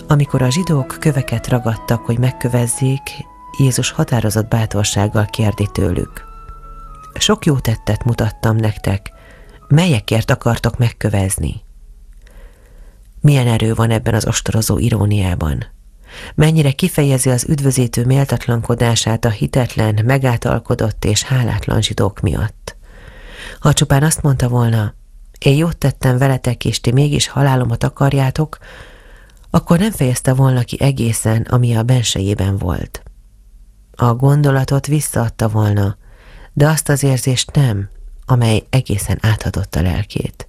Amikor a zsidók köveket ragadtak, hogy megkövezzék, Jézus határozott bátorsággal kérdi tőlük: sok jó tettet mutattam nektek, melyekért akartok megkövezni? Milyen erő van ebben az ostorozó iróniában? Mennyire kifejezi az üdvözítő méltatlankodását a hitetlen, megátalkodott és hálátlan zsidók miatt. Ha csupán azt mondta volna: én jót tettem veletek, és ti mégis halálomat akarjátok, akkor nem fejezte volna ki egészen, ami a bensejében volt. A gondolatot visszaadta volna, de azt az érzést nem, amely egészen áthatott a lelkét.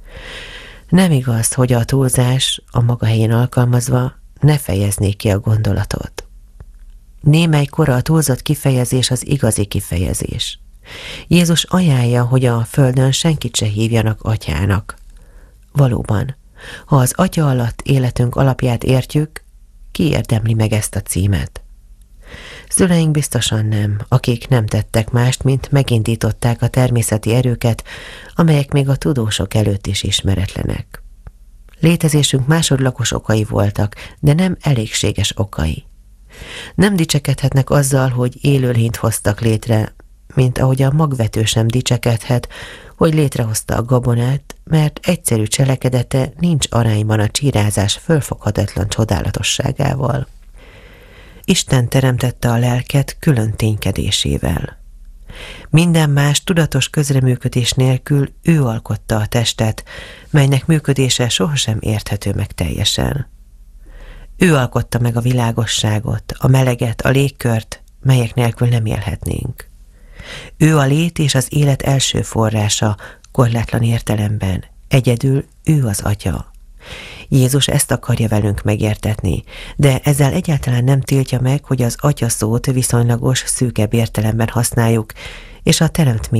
Nem igaz, hogy a túlzás, a maga helyén alkalmazva, ne fejezné ki a gondolatot. Némelykor a túlzott kifejezés az igazi kifejezés. Jézus ajánlja, hogy a földön senkit se hívjanak atyának. Valóban, ha az atya alatt életünk alapját értjük, ki érdemli meg ezt a címet? Szüleink biztosan nem, akik nem tettek mást, mint megindították a természeti erőket, amelyek még a tudósok előtt is ismeretlenek. Létezésünk másodlagos okai voltak, de nem elégséges okai. Nem dicsekedhetnek azzal, hogy élőlényt hoztak létre, mint ahogy a magvető sem dicsekedhet, hogy létrehozta a gabonát, mert egyszerű cselekedete nincs arányban a csírázás fölfoghatatlan csodálatosságával. Isten teremtette a lelket külön ténykedésével. Minden más tudatos közreműködés nélkül ő alkotta a testet, melynek működése sohasem érthető meg teljesen. Ő alkotta meg a világosságot, a meleget, a légkört, melyek nélkül nem élhetnénk. Ő a lét és az élet első forrása, korlátlan értelemben, egyedül ő az Atya. Jézus ezt akarja velünk megértetni, de ezzel egyáltalán nem tiltja meg, hogy az Atya szót viszonylagos, szűkebb értelemben használjuk, és a teremtmény